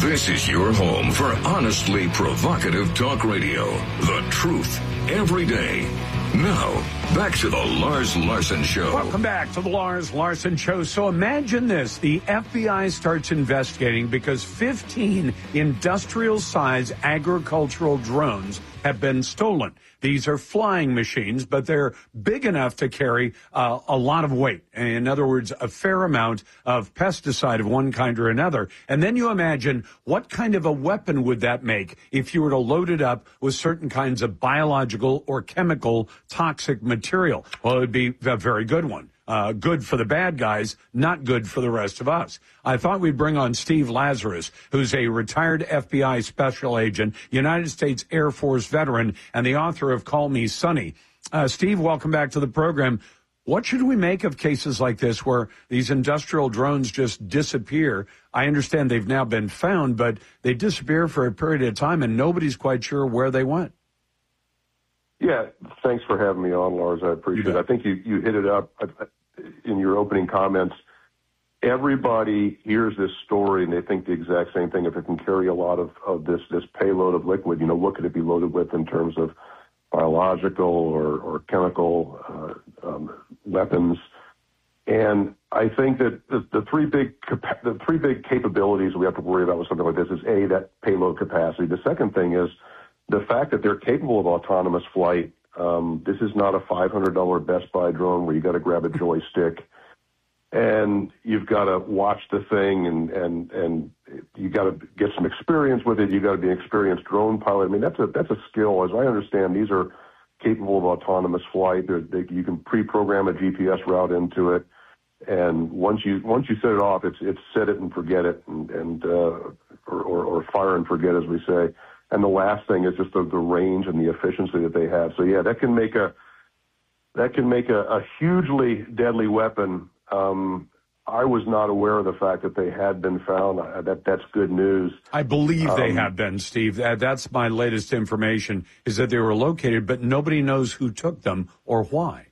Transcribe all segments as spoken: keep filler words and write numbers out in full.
This is your home for honestly provocative talk radio. The truth every day. Now, back to the Lars Larson Show. Welcome back to the Lars Larson Show. So imagine this. The F B I starts investigating because fifteen industrial-sized agricultural drones have been stolen. These are flying machines, but they're big enough to carry uh, a lot of weight. In other words, a fair amount of pesticide of one kind or another. And then you imagine what kind of a weapon would that make if you were to load it up with certain kinds of biological or chemical toxic material? Well, it would be a very good one. Uh, good for the bad guys, not good for the rest of us. I thought we'd bring on Steve Lazarus, who's a retired F B I special agent, United States Air Force veteran, and the author of Call Me Sonny. Uh, Steve, welcome back to the program. What should we make of cases like this where these industrial drones just disappear? I understand they've now been found, but they disappear for a period of time and nobody's quite sure where they went. Yeah, thanks for having me on, Lars. I appreciate it. I think you, you hit it up in your opening comments. Everybody hears this story and they think the exact same thing. If it can carry a lot of, of this, this payload of liquid, you know, what could it be loaded with in terms of biological or, or chemical uh, um, weapons? And I think that the, the three big the three big capabilities we have to worry about with something like this is, A, that payload capacity. The second thing is the fact that they're capable of autonomous flight. Um, this is not a five hundred dollars Best Buy drone where you got to grab a joystick and you've got to watch the thing and, and, and you got to get some experience with it. You got to be an experienced drone pilot. I mean, that's a, that's a skill. As I understand, these are capable of autonomous flight. They, you can pre-program a G P S route into it. And once you, once you set it off, it's, it's set it and forget it and, and, uh, or, or, or fire and forget, as we say. And the last thing is just the, the range and the efficiency that they have. So yeah, that can make a that can make a, a hugely deadly weapon. Um, I was not aware of the fact that they had been found. Uh, that that's good news. I believe um, they have been, Steve. That, that's my latest information, is that they were located, but nobody knows who took them or why.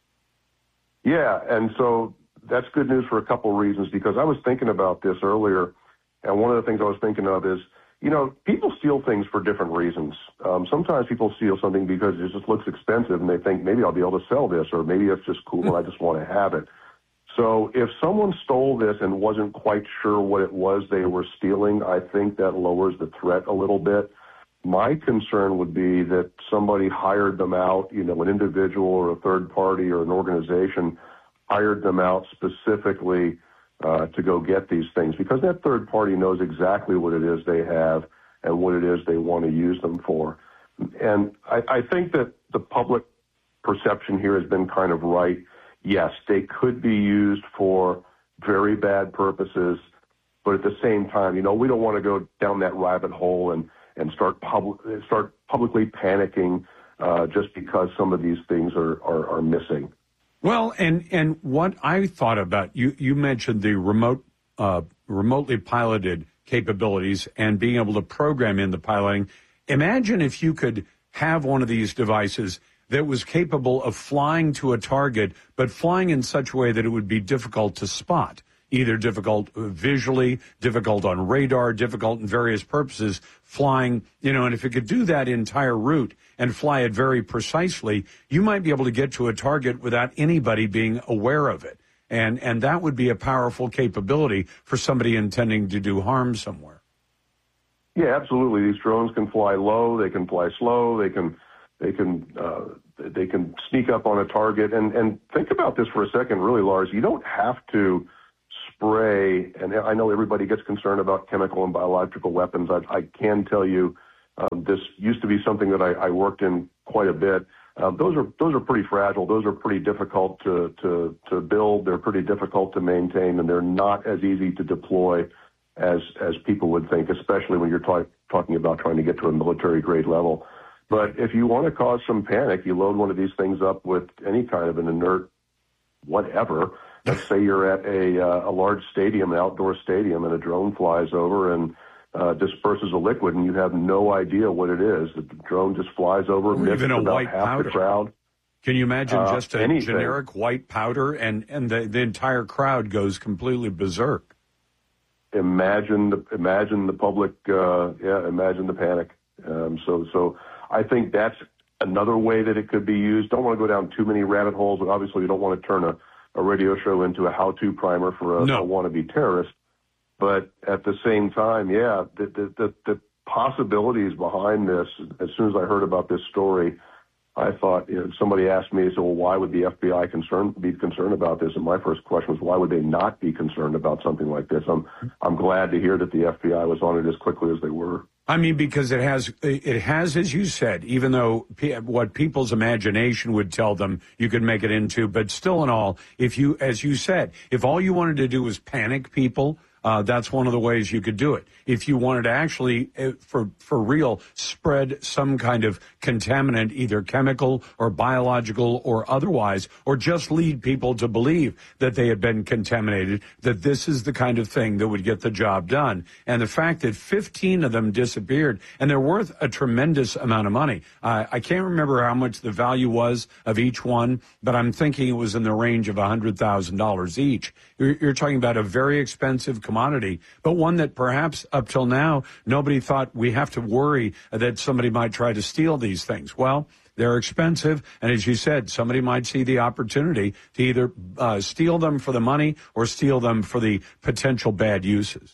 Yeah, and so that's good news for a couple of reasons, because I was thinking about this earlier, and one of the things I was thinking of is, you know, people steal things for different reasons. Um, sometimes people steal something because it just looks expensive and they think maybe I'll be able to sell this, or maybe it's just cool and I just want to have it. So if someone stole this and wasn't quite sure what it was they were stealing, I think that lowers the threat a little bit. My concern would be that somebody hired them out, you know, an individual or a third party or an organization hired them out specifically Uh, to go get these things, because that third party knows exactly what it is they have and what it is they want to use them for. And I, I think that the public perception here has been kind of right. Yes, they could be used for very bad purposes, but at the same time, you know, we don't want to go down that rabbit hole and, and start, pub- start publicly panicking uh, just because some of these things are, are, are missing. Well, and, and what I thought about, you, you mentioned the remote, uh, remotely piloted capabilities and being able to program in the piloting. Imagine if you could have one of these devices that was capable of flying to a target, but flying in such a way that it would be difficult to spot, either difficult visually, difficult on radar, difficult in various purposes, flying, you know, and if it could do that entire route and fly it very precisely, you might be able to get to a target without anybody being aware of it. And and that would be a powerful capability for somebody intending to do harm somewhere. Yeah, absolutely. These drones can fly low, they can fly slow, they can they can uh, they can sneak up on a target. And, and think about this for a second, really, Lars. You don't have to spray, and I know everybody gets concerned about chemical and biological weapons. I, I can tell you um, this used to be something that I, I worked in quite a bit. Uh, those are those are pretty fragile. Those are pretty difficult to, to, to build. They're pretty difficult to maintain, and they're not as easy to deploy as as people would think, especially when you're talk, talking about trying to get to a military-grade level. But if you want to cause some panic, you load one of these things up with any kind of an inert whatever. Let's say you're at a, uh, a large stadium, an outdoor stadium, and a drone flies over and uh, disperses a liquid, and you have no idea what it is. The drone just flies over, or even a about white half powder. The crowd. Can you imagine uh, just a anything. generic white powder, and, and the, the entire crowd goes completely berserk? imagine the imagine the public, uh, yeah, imagine the panic. Um, so, so I think that's another way that it could be used. Don't want to go down too many rabbit holes, but obviously you don't want to turn a, a radio show into a how-to primer for a, no. a wannabe terrorist. But at the same time, yeah, the, the, the, the possibilities behind this, as soon as I heard about this story, I thought, you know, somebody asked me, so well, why would the F B I concern, be concerned about this? And my first question was, why would they not be concerned about something like this? I'm, I'm glad to hear that the F B I was on it as quickly as they were. I mean, because it has, it has, as you said, even though p- what people's imagination would tell them you could make it into, but still in all, if you, as you said, if all you wanted to do was panic people, Uh, that's one of the ways you could do it. If you wanted to actually, uh, for for real, spread some kind of contaminant, either chemical or biological or otherwise, or just lead people to believe that they had been contaminated, that this is the kind of thing that would get the job done. And the fact that fifteen of them disappeared, and they're worth a tremendous amount of money. Uh, I can't remember how much the value was of each one, but I'm thinking it was in the range of one hundred thousand dollars each. You're, you're talking about a very expensive commodity, but one that perhaps up till now, nobody thought we have to worry that somebody might try to steal these things. Well, they're expensive, and as you said, somebody might see the opportunity to either uh, steal them for the money or steal them for the potential bad uses.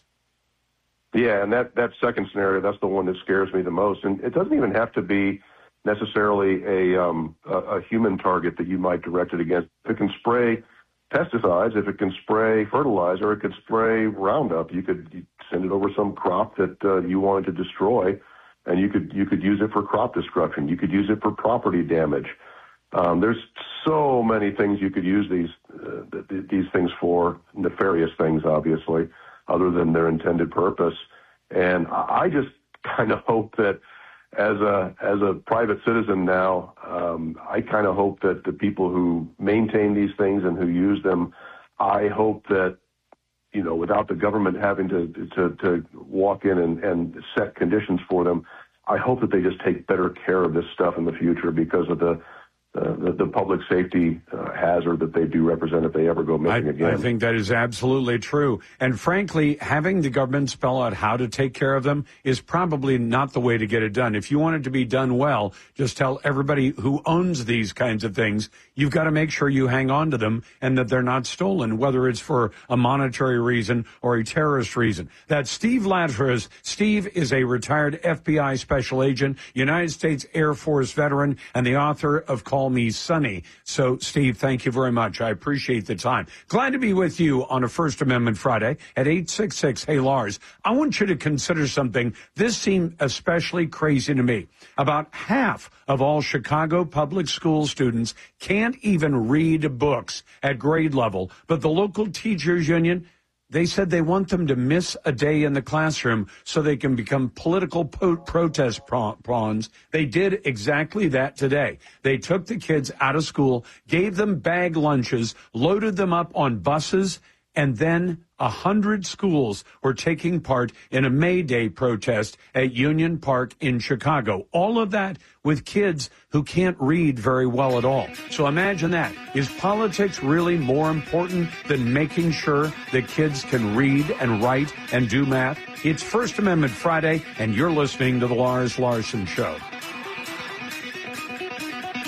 Yeah, and that, that second scenario, that's the one that scares me the most. And it doesn't even have to be necessarily a, um, a, a human target that you might direct it against. If it can spray pesticides, if it can spray fertilizer, it could spray Roundup. You could send it over some crop that uh, you wanted to destroy, and you could you could use it for crop destruction. You could use it for property damage. Um, there's so many things you could use these uh, th- th- these things for, nefarious things, obviously, other than their intended purpose. And I just kind of hope that as a as a private citizen now, um, I kind of hope that the people who maintain these things and who use them, I hope that, you know, without the government having to to, to walk in and, and set conditions for them, I hope that they just take better care of this stuff in the future because of the Uh, the, the public safety uh, hazard that they do represent if they ever go missing I, again. I think that is absolutely true. And frankly, having the government spell out how to take care of them is probably not the way to get it done. If you want it to be done well, just tell everybody who owns these kinds of things, you've got to make sure you hang on to them and that they're not stolen, whether it's for a monetary reason or a terrorist reason. That's Steve Lazarus. Steve is a retired F B I special agent, United States Air Force veteran, and the author of Call Me Sonny. So, Steve, thank you very much. I appreciate the time. Glad to be with you on a First Amendment Friday at eight six six, hey, Lars. I want you to consider something. This seemed especially crazy to me. About half of all Chicago public school students can't even read books at grade level, but the local teachers union, they said they want them to miss a day in the classroom so they can become political po- protest pawns. They did exactly that today. They took the kids out of school, gave them bag lunches, loaded them up on buses, and then a hundred schools were taking part in a May Day protest at Union Park in Chicago. All of that with kids who can't read very well at all. So imagine that. Is politics really more important than making sure that kids can read and write and do math? It's First Amendment Friday, and you're listening to The Lars Larson Show.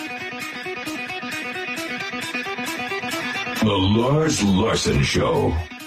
The Lars Larson Show.